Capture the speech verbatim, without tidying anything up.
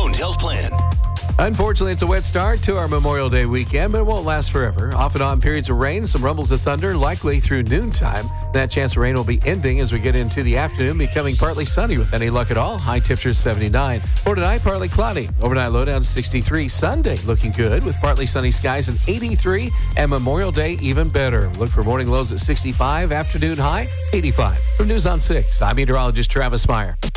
owned health plan. Unfortunately, it's a wet start to our Memorial Day weekend, but it won't last forever. Off and on periods of rain, some rumbles of thunder, likely through noontime. That chance of rain will be ending as we get into the afternoon, becoming partly sunny with any luck at all. High temperature seventy-nine. For tonight, partly cloudy. Overnight low down to sixty-three. Sunday looking good with partly sunny skies at eighty-three. And Memorial Day even better. Look for morning lows at sixty-five. Afternoon high, eighty-five. From News on six, I'm meteorologist Travis Meyer.